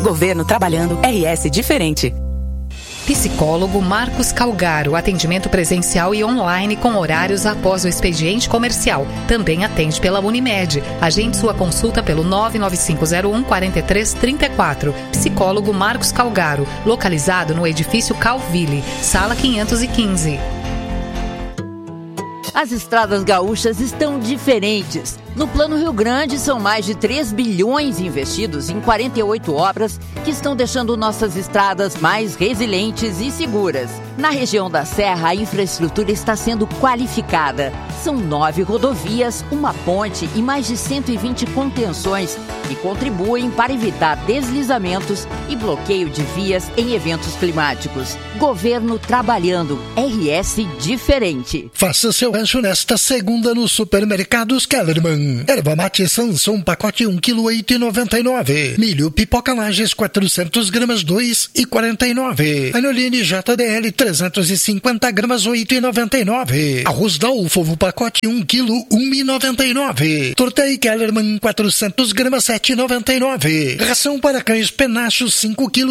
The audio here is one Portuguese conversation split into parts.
Governo trabalhando, RS diferente. Psicólogo Marcos Calgaro, atendimento presencial e online com horários após o expediente comercial. Também atende pela Unimed. Agende sua consulta pelo 99501-4334. Psicólogo Marcos Calgaro, localizado no edifício Calville, sala 515. As estradas gaúchas estão diferentes. No Plano Rio Grande, são mais de 3 bilhões investidos em 48 obras que estão deixando nossas estradas mais resilientes e seguras. Na região da Serra, a infraestrutura está sendo qualificada. São 9 rodovias, uma ponte e mais de 120 contenções que contribuem para evitar deslizamentos e bloqueio de vias em eventos climáticos. Governo trabalhando. RS diferente. Faça seu rancho nesta segunda nos supermercados Kellerman. Erva mate Sanson, pacote 1 kg 8,99. Milho pipoca Lages 400 gramas 2,49. Anoline JDL 350 gramas 8,99. Arroz Dalfovo pacote 1 kg 1,99. Tortei Kellerman 400 gramas 7,99. Ração para cães Penacho 5 kg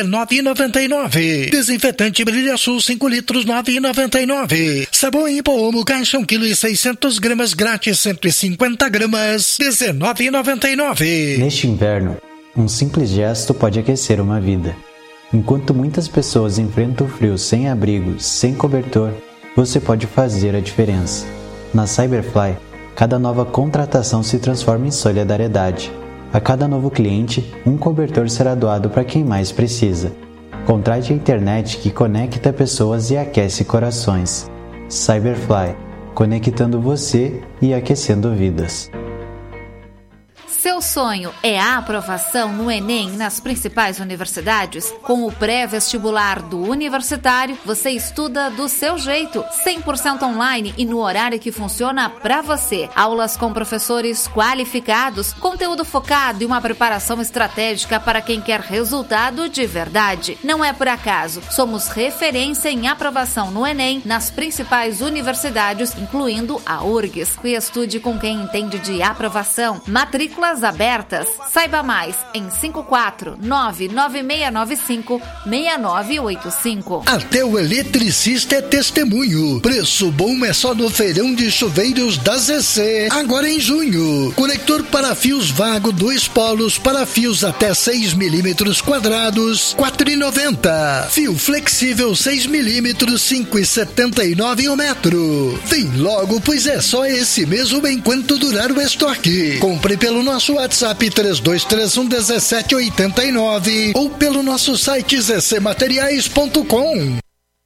19,99. Desinfetante Brilha Sul 5 litros 9,99. Sabão em pó Omo caixa 1 kg 600 gramas grátis 150 gramas, R$19,99. Neste inverno, um simples gesto pode aquecer uma vida. Enquanto muitas pessoas enfrentam o frio sem abrigo, sem cobertor, você pode fazer a diferença. Na Cyberfly, cada nova contratação se transforma em solidariedade. A cada novo cliente, um cobertor será doado para quem mais precisa. Contrate a internet que conecta pessoas e aquece corações. Cyberfly, conectando você e aquecendo vidas. Seu sonho é a aprovação no Enem nas principais universidades? Com o pré-vestibular do Universitário, você estuda do seu jeito, 100% online e no horário que funciona para você. Aulas com professores qualificados, conteúdo focado e uma preparação estratégica para quem quer resultado de verdade. Não é por acaso, somos referência em aprovação no Enem nas principais universidades, incluindo a URGS. E estude com quem entende de aprovação. Matrículas abertas. Saiba mais em 549-9695-6985. Até o eletricista é testemunho. Preço bom é só no feirão de chuveiros da ZC. Agora em junho. Conector para fios vago 2 polos para fios até 6 milímetros quadrados, R$4,90. Fio flexível 6 milímetros, R$5,79 o metro. Vem logo, pois é só esse mesmo enquanto durar o estoque. Compre pelo nosso WhatsApp 3231-1789 ou pelo nosso site zcmateriais.com.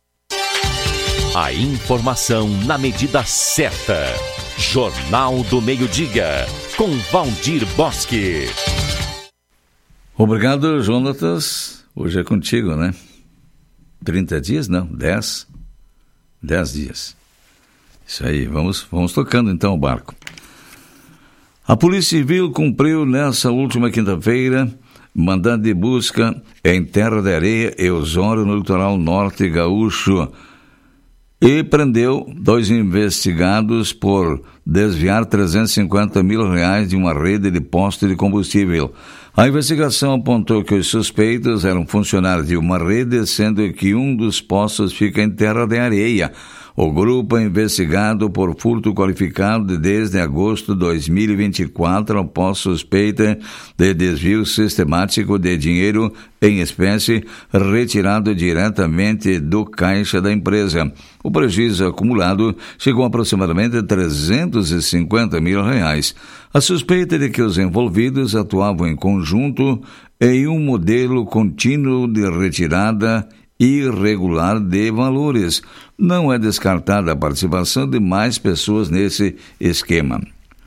A informação na medida certa. Jornal do Meio-Dia, com Valdir Bosque. Obrigado, Jonatas. Hoje é contigo, né? 30 dias? Não, 10 dias. Isso aí, vamos tocando então o barco. A Polícia Civil cumpriu nessa última quinta-feira mandado de busca em Terra de Areia e Osório, no litoral norte gaúcho, e prendeu 2 investigados por desviar R$350 mil de uma rede de posto de combustível. A investigação apontou que os suspeitos eram funcionários de uma rede, sendo que um dos postos fica em Terra de Areia. O grupo é investigado por furto qualificado desde agosto de 2024 após suspeita de desvio sistemático de dinheiro em espécie retirado diretamente do caixa da empresa. O prejuízo acumulado chegou a aproximadamente R$350 mil. A suspeita é de que os envolvidos atuavam em conjunto em um modelo contínuo de retirada irregular de valores. Não é descartada a participação de mais pessoas nesse esquema.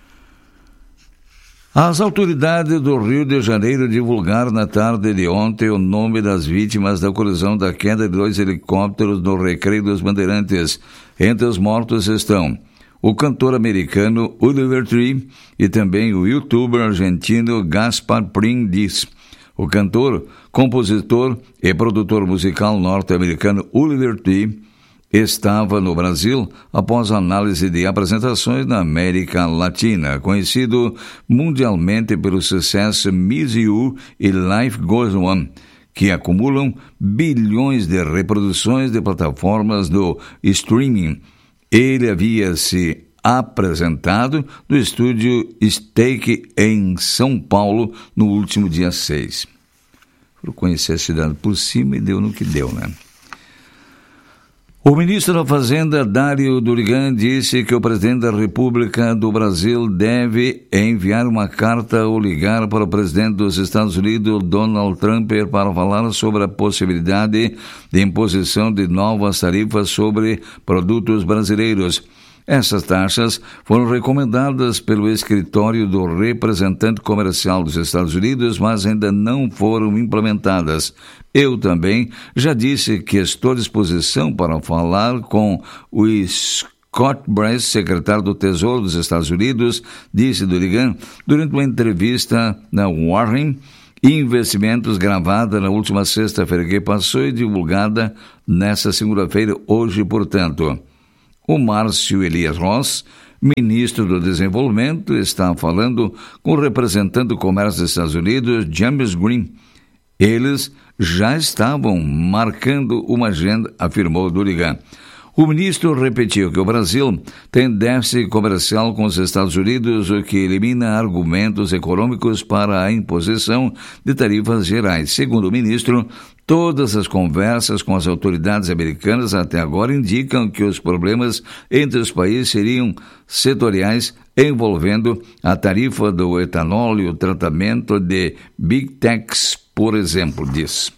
As autoridades do Rio de Janeiro divulgaram na tarde de ontem o nome das vítimas da colisão da queda de 2 helicópteros no Recreio dos Bandeirantes. Entre os mortos estão o cantor americano Oliver Tree e também o youtuber argentino Gaspar Prindis. O cantor, compositor e produtor musical norte-americano Oliver Tree estava no Brasil após análise de apresentações na América Latina, conhecido mundialmente pelo sucesso Miss You e Life Goes On, que acumulam bilhões de reproduções de plataformas do streaming. Ele havia se apresentado no estúdio Steak em São Paulo no último dia 6. Eu conheci a cidade por cima e deu no que deu, né? O ministro da Fazenda, Dário Durigan, disse que o presidente da República do Brasil deve enviar uma carta ou ligar para o presidente dos Estados Unidos, Donald Trump, para falar sobre a possibilidade de imposição de novas tarifas sobre produtos brasileiros. Essas taxas foram recomendadas pelo escritório do representante comercial dos Estados Unidos, mas ainda não foram implementadas. Eu também já disse que estou à disposição para falar com o Scott Bress, secretário do Tesouro dos Estados Unidos, disse Durigan durante uma entrevista na Warren Investimentos, gravada na última sexta-feira que passou e divulgada nesta segunda-feira, hoje, portanto. O Márcio Elias Ross, ministro do Desenvolvimento, está falando com o representante do Comércio dos Estados Unidos, James Green. Eles já estavam marcando uma agenda, afirmou Durigan. O ministro repetiu que o Brasil tem déficit comercial com os Estados Unidos, o que elimina argumentos econômicos para a imposição de tarifas gerais. Segundo o ministro, todas as conversas com as autoridades americanas até agora indicam que os problemas entre os países seriam setoriais, envolvendo a tarifa do etanol e o tratamento de Big Techs, por exemplo, diz.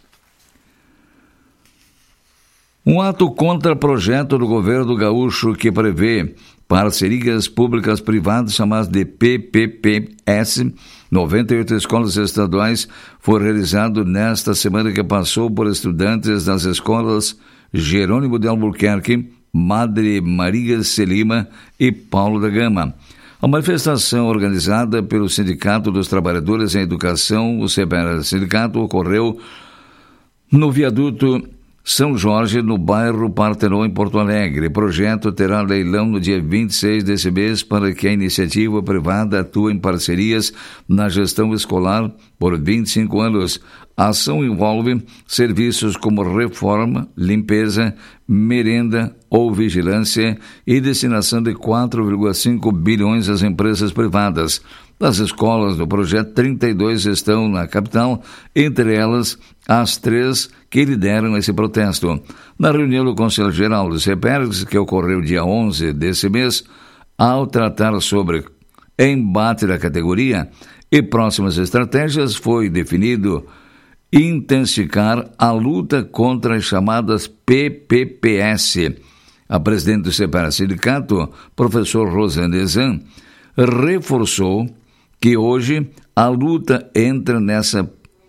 Um ato contra projeto do governo gaúcho que prevê parcerias públicas-privadas chamadas de PPPS, 98 escolas estaduais, foi realizado nesta semana que passou por estudantes das escolas Jerônimo de Albuquerque, Madre Maria Celima e Paulo da Gama. A manifestação organizada pelo Sindicato dos Trabalhadores em Educação, o Sindicato, ocorreu no viaduto São Jorge, no bairro Partenon, em Porto Alegre. O projeto terá leilão no dia 26 desse mês para que a iniciativa privada atue em parcerias na gestão escolar por 25 anos. A ação envolve serviços como reforma, limpeza, merenda ou vigilância e destinação de 4,5 bilhões às empresas privadas. Das escolas do projeto, 32 estão na capital, entre elas as 3 que lideram esse protesto. Na reunião do Conselho Geral do CEPERGS, que ocorreu dia 11 desse mês, ao tratar sobre embate da categoria e próximas estratégias, foi definido intensificar a luta contra as chamadas PPPS. A presidente do CEPERGS Sindicato, professor Rosane Dezan, reforçou que hoje a luta entra nessa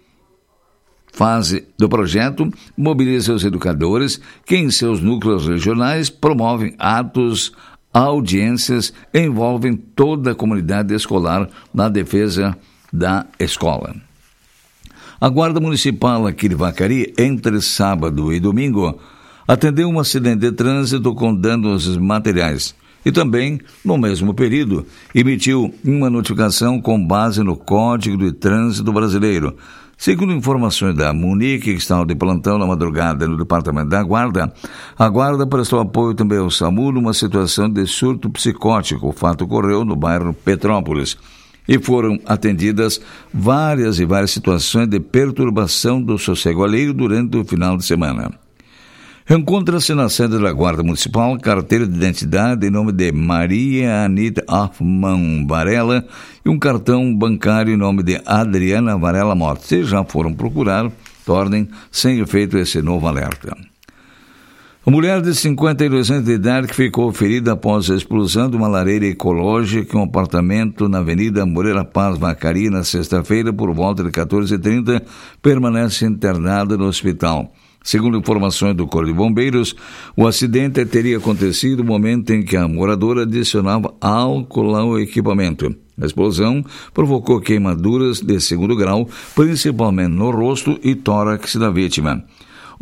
fase do projeto, mobiliza os educadores que em seus núcleos regionais promovem atos, audiências, envolvem toda a comunidade escolar na defesa da escola. A Guarda Municipal aqui de Vacaria, entre sábado e domingo, atendeu um acidente de trânsito com danos materiais. E também, no mesmo período, emitiu uma notificação com base no Código de Trânsito Brasileiro. Segundo informações da Munique, que estava de plantão na madrugada no departamento da Guarda, a Guarda prestou apoio também ao SAMU numa situação de surto psicótico. O fato ocorreu no bairro Petrópolis. E foram atendidas várias situações de perturbação do sossego alheio durante o final de semana. Encontra-se na sede da Guarda Municipal carteira de identidade em nome de Maria Anita Hoffman Varela e um cartão bancário em nome de Adriana Varela Mota. Se já foram procurar, tornem sem efeito esse novo alerta. A mulher de 52 anos de idade que ficou ferida após a explosão de uma lareira ecológica em um apartamento na Avenida Moreira Paz, Vacaria, na sexta-feira, por volta de 14h30, permanece internada no hospital. Segundo informações do Corpo de Bombeiros, o acidente teria acontecido no momento em que a moradora adicionava álcool ao equipamento. A explosão provocou queimaduras de 2º grau, principalmente no rosto e tórax da vítima.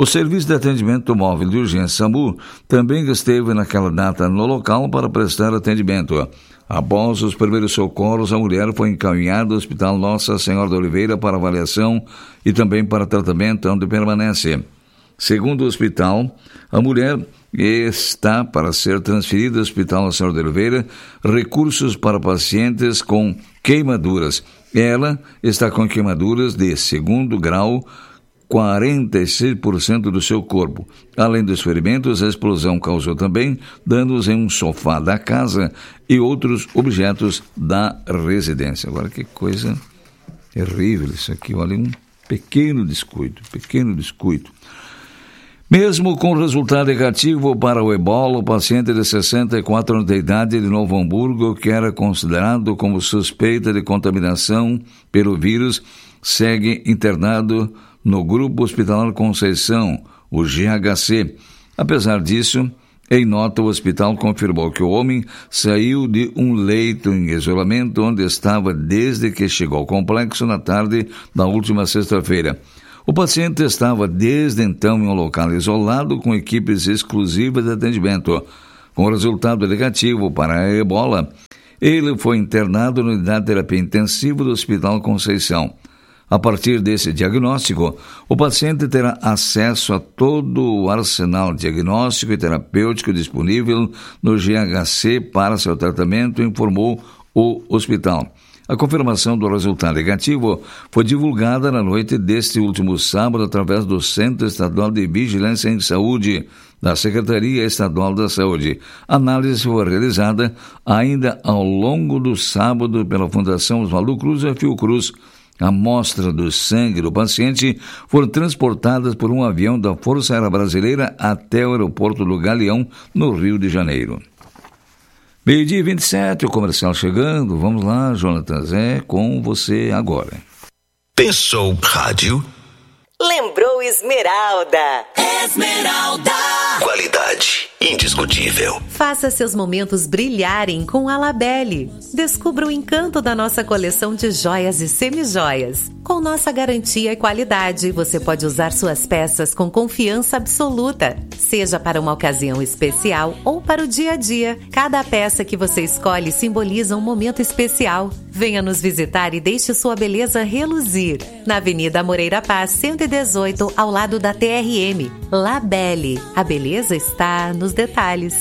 O Serviço de Atendimento Móvel de Urgência SAMU também esteve naquela data no local para prestar atendimento. Após os primeiros socorros, a mulher foi encaminhada ao Hospital Nossa Senhora da Oliveira para avaliação e também para tratamento, onde permanece. Segundo o hospital, a mulher está para ser transferida ao Hospital Nossa Senhora da Oliveira, recursos para pacientes com queimaduras. Ela está com queimaduras de 2º grau, 46% do seu corpo. Além dos ferimentos, a explosão causou também danos em um sofá da casa e outros objetos da residência. Agora, que coisa terrível isso aqui. Olha, um pequeno descuido. Mesmo com resultado negativo para o ebola, o paciente de 64 anos de idade de Novo Hamburgo, que era considerado como suspeita de contaminação pelo vírus, segue internado no Grupo Hospitalar Conceição, o GHC. Apesar disso, em nota, o hospital confirmou que o homem saiu de um leito em isolamento onde estava desde que chegou ao complexo na tarde da última sexta-feira. O paciente estava desde então em um local isolado com equipes exclusivas de atendimento. Com resultado negativo para a ebola, ele foi internado na unidade de terapia intensiva do Hospital Conceição. A partir desse diagnóstico, o paciente terá acesso a todo o arsenal diagnóstico e terapêutico disponível no GHC para seu tratamento, informou o hospital. A confirmação do resultado negativo foi divulgada na noite deste último sábado através do Centro Estadual de Vigilância em Saúde da Secretaria Estadual da Saúde. A análise foi realizada ainda ao longo do sábado pela Fundação Oswaldo Cruz e Fiocruz. A amostra do sangue do paciente foram transportadas por um avião da Força Aérea Brasileira até o aeroporto do Galeão, no Rio de Janeiro. 12h27, o comercial chegando. Vamos lá, Jonathan Zé, com você agora. Pensou rádio? Lembrou Esmeralda. Esmeralda. Qualidade indiscutível. Faça seus momentos brilharem com a Labelle. Descubra o encanto da nossa coleção de joias e semijoias. Com nossa garantia e qualidade, você pode usar suas peças com confiança absoluta. Seja para uma ocasião especial ou para o dia a dia, cada peça que você escolhe simboliza um momento especial. Venha nos visitar e deixe sua beleza reluzir. Na Avenida Moreira Paz, 118, ao lado da TRM. Labelle. A beleza está nos detalhes.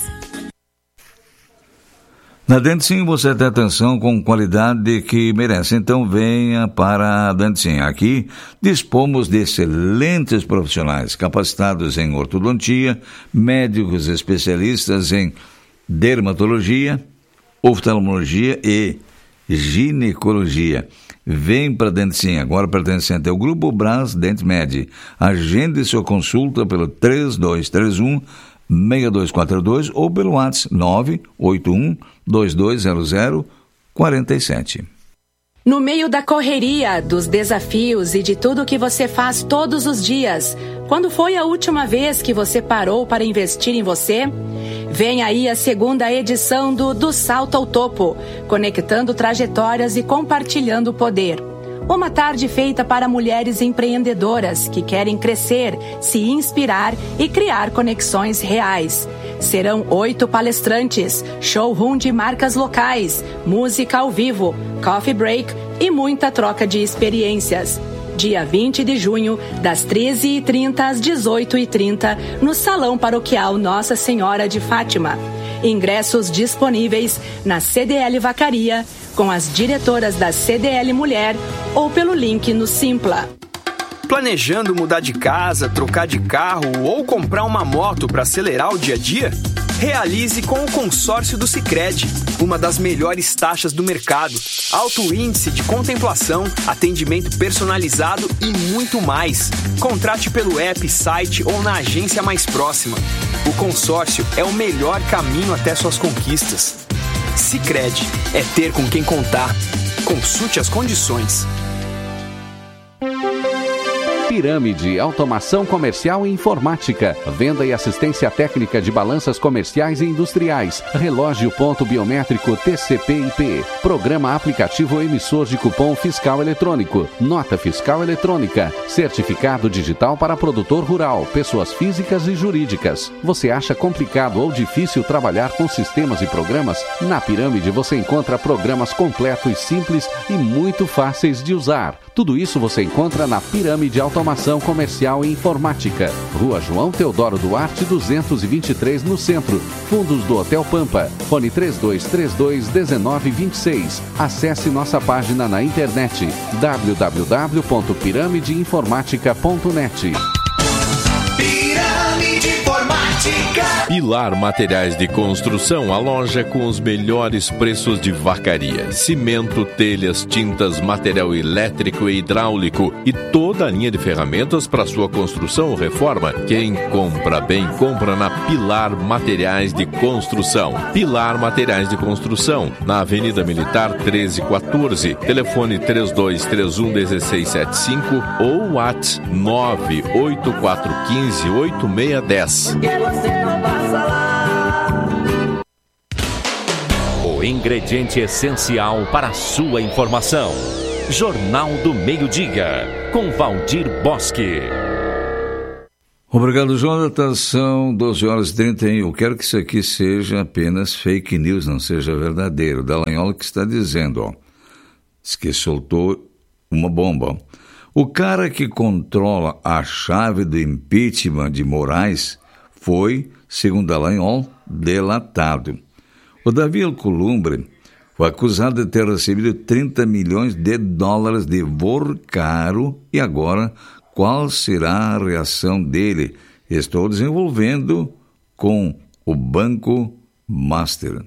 Na Dentim você tem atenção com qualidade que merece, então venha para a Dentim. Aqui dispomos de excelentes profissionais capacitados em ortodontia, médicos especialistas em dermatologia, oftalmologia e ginecologia. Vem para Dentim, agora pertencente ao Grupo Brás Dentmed. Agende sua consulta pelo 3231-6242 ou pelo WhatsApp 981-2200-47. No meio da correria, dos desafios e de tudo que você faz todos os dias, quando foi a última vez que você parou para investir em você? Vem aí a segunda edição do Salto ao Topo, conectando trajetórias e compartilhando poder. Uma tarde feita para mulheres empreendedoras que querem crescer, se inspirar e criar conexões reais. Serão 8 palestrantes, showroom de marcas locais, música ao vivo, coffee break e muita troca de experiências. Dia 20 de junho, das 13h30 às 18h30, no Salão Paroquial Nossa Senhora de Fátima. Ingressos disponíveis na CDL Vacaria, com as diretoras da CDL Mulher ou pelo link no Simpla. Planejando mudar de casa, trocar de carro ou comprar uma moto para acelerar o dia a dia? Realize com o consórcio do Sicredi, uma das melhores taxas do mercado, alto índice de contemplação, atendimento personalizado e muito mais. Contrate pelo app, site ou na agência mais próxima. O consórcio é o melhor caminho até suas conquistas. Sicredi é ter com quem contar. Consulte as condições. Pirâmide, automação comercial e informática, venda e assistência técnica de balanças comerciais e industriais, relógio ponto biométrico TCP/IP, programa aplicativo emissor de cupom fiscal eletrônico, nota fiscal eletrônica, certificado digital para produtor rural, pessoas físicas e jurídicas. Você acha complicado ou difícil trabalhar com sistemas e programas? Na Pirâmide você encontra programas completos, simples e muito fáceis de usar. Tudo isso você encontra na Pirâmide Automação Comercial e Informática. Rua João Teodoro Duarte, 223, no centro. Fundos do Hotel Pampa. Fone 3232-1926. Acesse nossa página na internet www.piramideinformatica.net. Pirâmide Informática. Pilar Materiais de Construção, a loja com os melhores preços de vacaria. Cimento, telhas, tintas, material elétrico e hidráulico e toda a linha de ferramentas para sua construção ou reforma. Quem compra bem, compra na Pilar Materiais de Construção. Pilar Materiais de Construção, na Avenida Militar 1314, telefone 3231-1675 ou WhatsApp 98415-8610. O ingrediente essencial para a sua informação. Jornal do Meio-Dia, com Valdir Bosque. Obrigado, Jonathan. São 12h31. Eu quero que isso aqui seja apenas fake news, não seja verdadeiro. Dallagnol que está dizendo, ó, diz que soltou uma bomba. O cara que controla a chave do impeachment de Moraes foi, segundo Dallagnol, delatado. O Davi Alcolumbre foi acusado de ter recebido $30 milhões de Vorcaro e agora qual será a reação dele? Estou desenvolvendo com o Banco Master.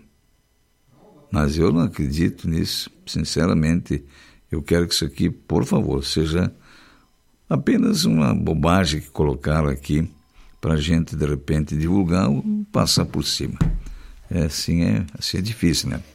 Mas eu não acredito nisso, sinceramente. Eu quero que isso aqui, por favor, seja apenas uma bobagem que colocaram aqui para a gente, de repente, divulgar ou passar por cima. Assim é difícil, né?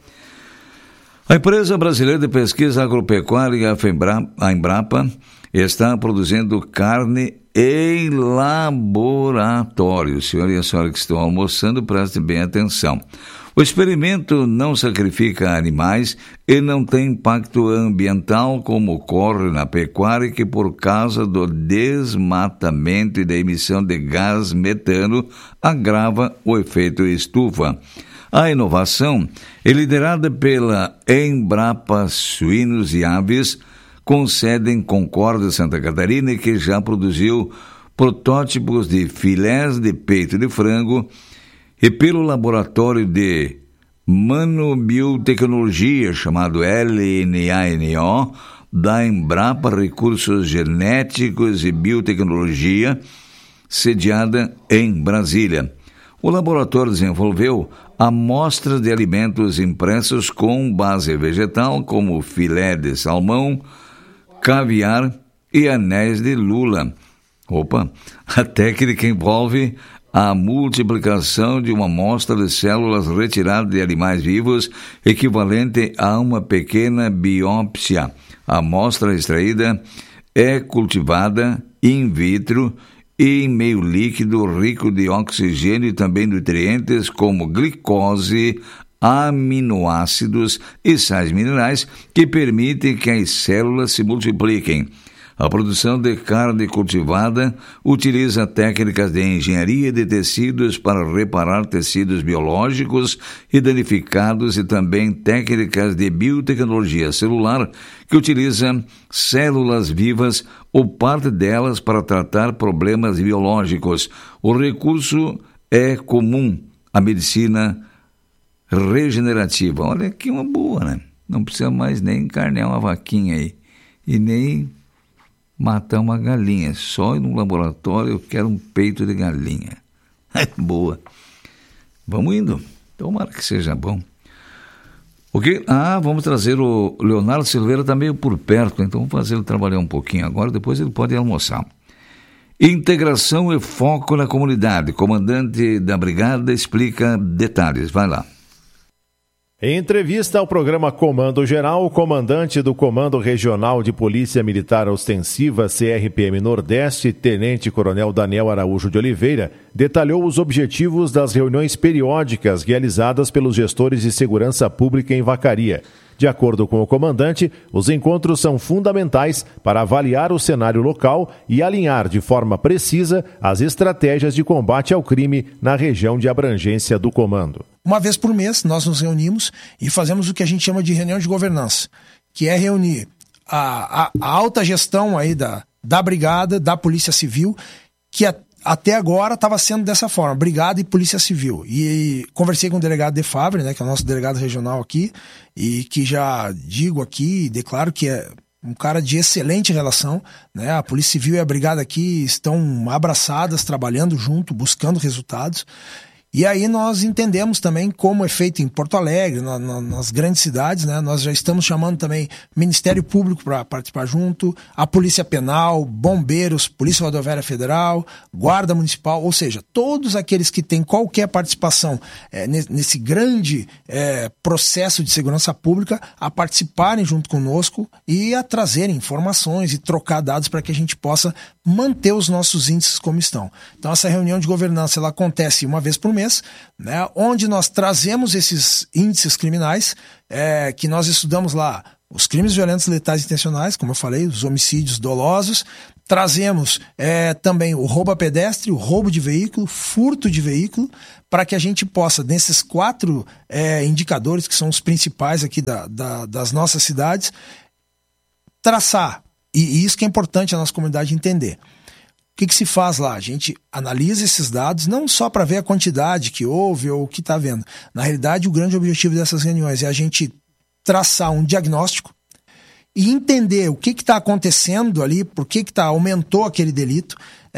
A empresa brasileira de pesquisa agropecuária, a Embrapa, está produzindo carne em laboratório. Senhor e a senhora que estão almoçando, prestem bem atenção. O experimento não sacrifica animais e não tem impacto ambiental como ocorre na pecuária, que por causa do desmatamento e da emissão de gás metano agrava o efeito estufa. A inovação é liderada pela Embrapa Suínos e Aves, com sede em Concórdia, Santa Catarina, que já produziu protótipos de filés de peito de frango, e pelo laboratório de Manobiotecnologia, chamado LNANO, da Embrapa Recursos Genéticos e Biotecnologia, sediada em Brasília. O laboratório desenvolveu amostras de alimentos impressos com base vegetal, como filé de salmão, caviar e anéis de lula. A técnica envolve a multiplicação de uma amostra de células retiradas de animais vivos, equivalente a uma pequena biópsia. A amostra extraída é cultivada in vitro e em meio líquido rico de oxigênio e também nutrientes como glicose, aminoácidos e sais minerais que permitem que as células se multipliquem. A produção de carne cultivada utiliza técnicas de engenharia de tecidos para reparar tecidos biológicos e danificados e também técnicas de biotecnologia celular que utiliza células vivas ou parte delas para tratar problemas biológicos. O recurso é comum à medicina regenerativa. Olha que uma boa, né? Não precisa mais nem encarnear uma vaquinha aí e nem matar uma galinha. Só ir no laboratório eu quero um peito de galinha. Boa. Vamos indo. Tomara que seja bom. Ok? Vamos trazer o Leonardo Silveira, está meio por perto, então vamos fazer ele trabalhar um pouquinho agora, depois ele pode almoçar. Integração e foco na comunidade. Comandante da brigada explica detalhes. Vai lá. Em entrevista ao programa Comando Geral, o comandante do Comando Regional de Polícia Militar Ostensiva CRPM Nordeste, Tenente Coronel Daniel Araújo de Oliveira, detalhou os objetivos das reuniões periódicas realizadas pelos gestores de segurança pública em Vacaria. De acordo com o comandante, os encontros são fundamentais para avaliar o cenário local e alinhar de forma precisa as estratégias de combate ao crime na região de abrangência do comando. Uma vez por mês, nós nos reunimos e fazemos o que a gente chama de reunião de governança, que é reunir a alta gestão aí da Brigada, da Polícia Civil, que até agora estava sendo dessa forma, Brigada e Polícia Civil. E conversei com o delegado De Favre, né, que é o nosso delegado regional aqui, e que já digo aqui e declaro que é um cara de excelente relação, né? A Polícia Civil e a Brigada aqui estão abraçadas, trabalhando junto, buscando resultados. E aí nós entendemos também como é feito em Porto Alegre, nas grandes cidades, né? Nós já estamos chamando também Ministério Público para participar junto, a Polícia Penal, Bombeiros, Polícia Rodoviária Federal, Guarda Municipal, ou seja, todos aqueles que têm qualquer participação nesse grande processo de segurança pública a participarem junto conosco e a trazerem informações e trocar dados para que a gente possa manter os nossos índices como estão. Então essa reunião de governança ela acontece uma vez por mês, né, onde nós trazemos esses índices criminais que nós estudamos lá, os crimes violentos letais intencionais, como eu falei, os homicídios dolosos, trazemos também o roubo a pedestre, o roubo de veículo, furto de veículo, para que a gente possa, nesses 4 indicadores que são os principais aqui das nossas cidades, traçar, e isso que é importante a nossa comunidade entender. O que se faz lá? A gente analisa esses dados não só para ver a quantidade que houve ou o que está havendo. Na realidade, o grande objetivo dessas reuniões é a gente traçar um diagnóstico e entender o que está acontecendo ali, por que aumentou aquele delito,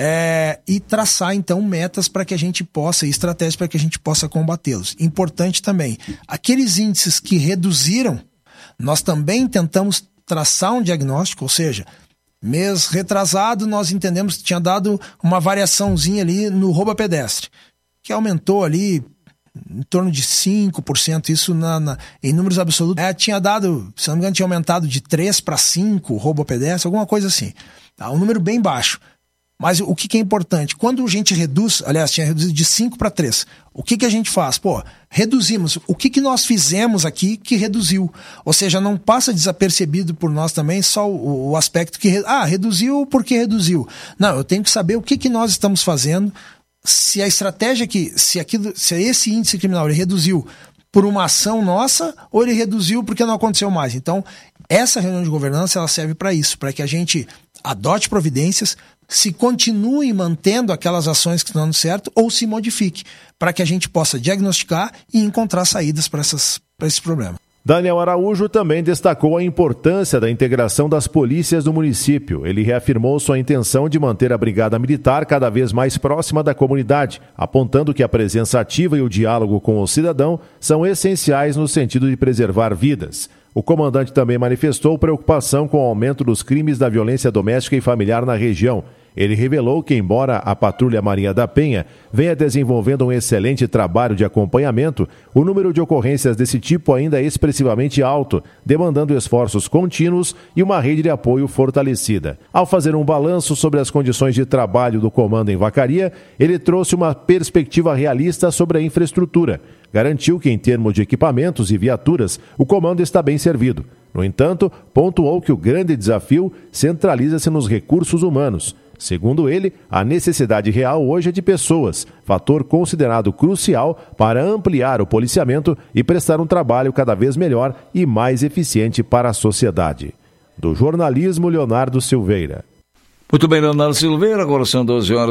e traçar, então, metas para que a gente possa, e estratégias para que a gente possa combatê-los. Importante também, aqueles índices que reduziram, nós também tentamos traçar um diagnóstico, ou seja, mês retrasado, nós entendemos que tinha dado uma variaçãozinha ali no roubo a pedestre, que aumentou ali em torno de 5%, isso em números absolutos. Tinha dado, se não me engano, tinha aumentado de 3 para 5 roubo a pedestre, alguma coisa assim. Tá? Um número bem baixo. Mas o que é importante? Quando a gente reduz, aliás, tinha reduzido de 5 para 3, o que a gente faz? Reduzimos. O que nós fizemos aqui que reduziu? Ou seja, não passa desapercebido por nós também só o aspecto que... reduziu porque reduziu. Não, eu tenho que saber o que nós estamos fazendo, se a estratégia se esse índice criminal ele reduziu por uma ação nossa ou ele reduziu porque não aconteceu mais. Então, essa reunião de governança ela serve para isso, para que a gente adote providências, se continue mantendo aquelas ações que estão dando certo ou se modifique, para que a gente possa diagnosticar e encontrar saídas para esse problema. Daniel Araújo também destacou a importância da integração das polícias do município. Ele reafirmou sua intenção de manter a Brigada Militar cada vez mais próxima da comunidade, apontando que a presença ativa e o diálogo com o cidadão são essenciais no sentido de preservar vidas. O comandante também manifestou preocupação com o aumento dos crimes da violência doméstica e familiar na região. Ele revelou que, embora a Patrulha Maria da Penha venha desenvolvendo um excelente trabalho de acompanhamento, o número de ocorrências desse tipo ainda é expressivamente alto, demandando esforços contínuos e uma rede de apoio fortalecida. Ao fazer um balanço sobre as condições de trabalho do comando em Vacaria, ele trouxe uma perspectiva realista sobre a infraestrutura. Garantiu que, em termos de equipamentos e viaturas, o comando está bem servido. No entanto, pontuou que o grande desafio centraliza-se nos recursos humanos. Segundo ele, a necessidade real hoje é de pessoas, fator considerado crucial para ampliar o policiamento e prestar um trabalho cada vez melhor e mais eficiente para a sociedade. Do jornalismo, Leonardo Silveira. Muito bem, Leonardo Silveira, agora são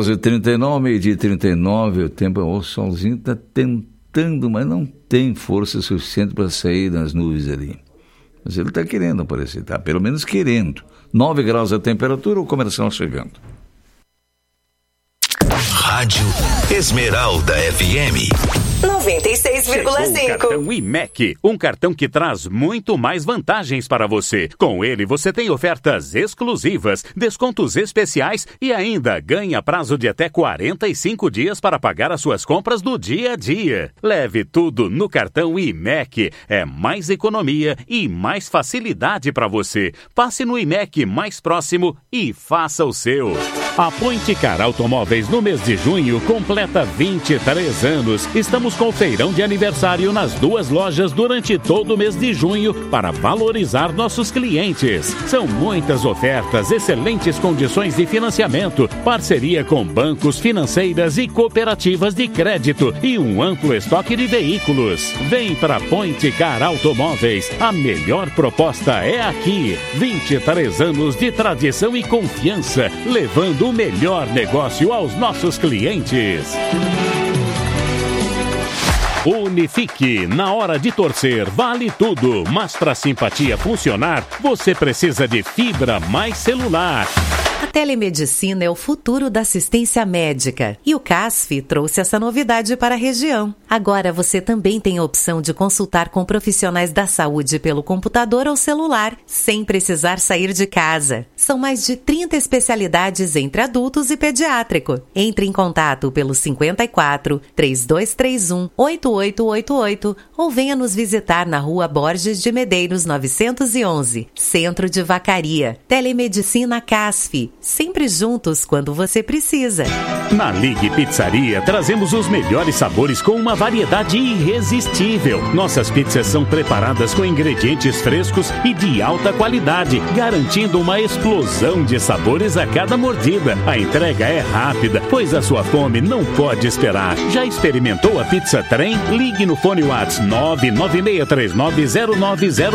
12h39, meio-dia 39, o tempo, o solzinho está tentando, mas não tem força suficiente para sair das nuvens ali. Mas ele está querendo aparecer, está pelo menos querendo. 9 graus a temperatura, o comercial chegando. Rádio Esmeralda FM 96,5. Cartão IMEC, um cartão que traz muito mais vantagens para você. Com ele, você tem ofertas exclusivas, descontos especiais e ainda ganha prazo de até 45 dias para pagar as suas compras do dia a dia. Leve tudo no cartão IMEC. É mais economia e mais facilidade para você. Passe no IMEC mais próximo e faça o seu. A Point Car Automóveis no mês de junho completa 23 anos. Estamos com feirão de aniversário nas 2 lojas durante todo o mês de junho para valorizar nossos clientes. São muitas ofertas, excelentes condições de financiamento, parceria com bancos, financeiras e cooperativas de crédito e um amplo estoque de veículos. Vem para Point Car Automóveis. A melhor proposta é aqui. 23 anos de tradição e confiança, levando o melhor negócio aos nossos clientes. Unifique, na hora de torcer, vale tudo, mas para simpatia funcionar, você precisa de fibra mais celular. A telemedicina é o futuro da assistência médica e o CASF trouxe essa novidade para a região. Agora você também tem a opção de consultar com profissionais da saúde pelo computador ou celular, sem precisar sair de casa. São mais de 30 especialidades entre adultos e pediátrico. Entre em contato pelo 54 3231 8888 ou venha nos visitar na Rua Borges de Medeiros 911, Centro de Vacaria. Telemedicina CASF. Sempre juntos quando você precisa. Na Ligue Pizzaria, trazemos os melhores sabores com uma variedade irresistível. Nossas pizzas são preparadas com ingredientes frescos e de alta qualidade, garantindo uma explosão de sabores a cada mordida. A entrega é rápida, pois a sua fome não pode esperar. Já experimentou a Pizza Trem? Ligue no fone WhatsApp 996390900